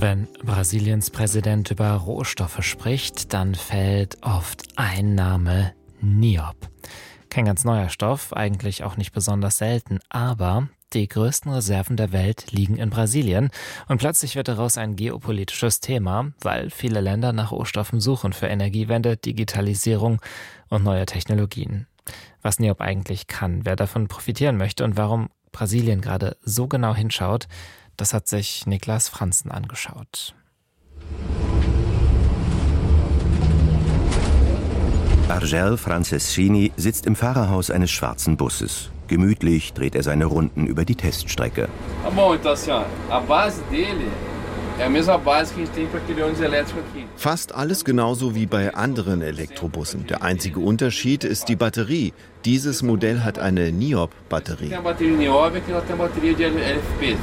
Wenn Brasiliens Präsident über Rohstoffe spricht, dann fällt oft ein Name: Niob. Kein ganz neuer Stoff, eigentlich auch nicht besonders selten, aber die größten Reserven der Welt liegen in Brasilien und plötzlich wird daraus ein geopolitisches Thema, weil viele Länder nach Rohstoffen suchen für Energiewende, Digitalisierung und neue Technologien. Was Niob eigentlich kann, wer davon profitieren möchte und warum Brasilien gerade so genau hinschaut, das hat sich Niklas Franzen angeschaut. Argel Franceschini sitzt im Fahrerhaus eines schwarzen Busses. Gemütlich dreht er seine Runden über die Teststrecke. Fast alles genauso wie bei anderen Elektrobussen. Der einzige Unterschied ist die Batterie. Dieses Modell hat eine Niob-Batterie.